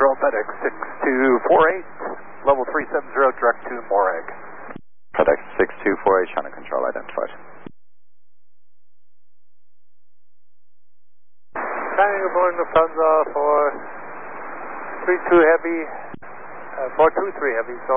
Control, FedEx 6248, level 370, direct to Morag. FedEx 6248, China Control identified. Good morning, Lufthansa for 32 Heavy, 423 Heavy, so